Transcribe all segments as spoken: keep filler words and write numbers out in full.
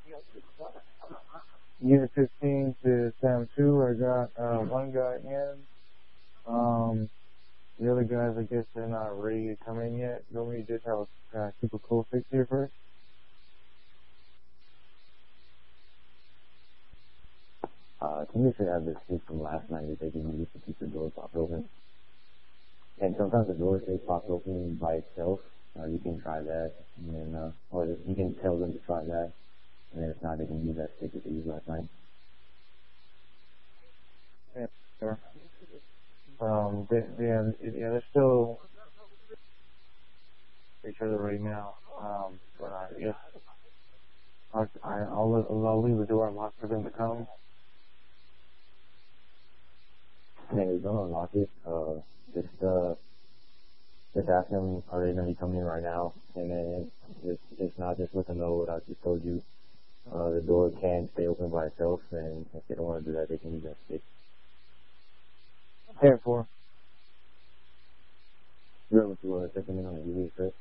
Unit fifteen to Sam two, I got uh, one guy in. Um, the other guys, I guess they're not ready to come in yet. You want me to just have a uh, keep a cool fix here first? Uh, can you should have this key from last night that they can use to keep the door popped open? And sometimes the door stays popped open by itself. Uh, you can try that, and then, uh, or you can tell them to try that, and then if not, they can use that stick that they used last night. Yeah, sure. Um, they, they, yeah, they're still each other right now. Um, but I guess I'll, I'll, I'll leave the door unlocked for them to come. Yeah, don't unlock it. Uh, just, uh, just ask them, are they going to be coming in right now? And then if, if not, just let them know what I just told you. Uh, the door can stay open by itself, and if they don't want to do that, they can use that stick. ten four. You're able to uh, check them in on the U V first.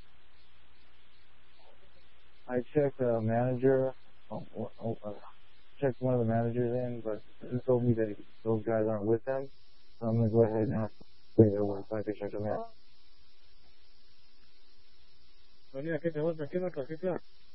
I checked the manager. Oh, oh, uh, checked one of the managers in, but he told me that those guys aren't with them. So I'm gonna go ahead and ask them their work so I can check them out.